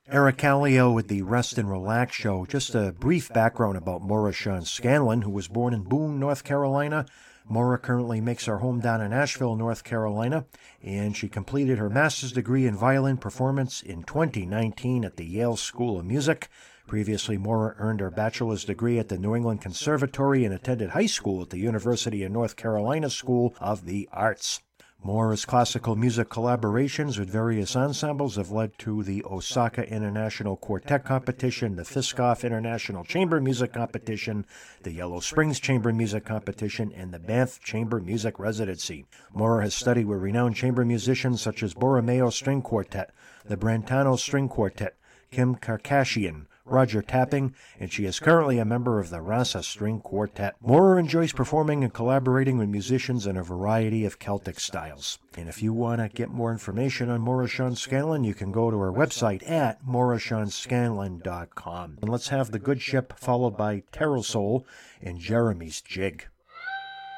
Eric Callio with the Rest and Relax Show. Just a brief background about Maura Shawn Scanlon, who was born in Boone, North Carolina. Maura currently makes her home down in Asheville, North Carolina, and she completed her master's degree in violin performance in 2019 at the Yale School of Music. Previously, Maura earned her bachelor's degree at the New England Conservatory and attended high school at the University of North Carolina School of the Arts. Maura's classical music collaborations with various ensembles have led to the Osaka International Quartet Competition, the Fiskoff International Chamber Music Competition, the Yellow Springs Chamber Music Competition, and the Banff Chamber Music Residency. Maura has studied with renowned chamber musicians such as Borromeo String Quartet, the Brentano String Quartet, Kim Karkashian, Roger Tapping, and she is currently a member of the Rasa String Quartet. Maura enjoys performing and collaborating with musicians in a variety of Celtic styles. And if you want to get more information on Maura Shawn Scanlon, you can go to her website at maurashawnscanlon.com. And let's have The Good Ship followed by Terror Soul and Jeremy's Jig.